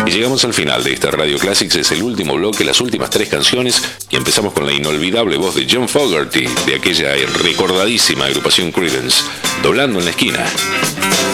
Y llegamos al final de esta Radio Classics, es el último bloque, las últimas 3 canciones, y empezamos con la inolvidable voz de John Fogerty, de aquella recordadísima agrupación Creedence, Doblando en la Esquina.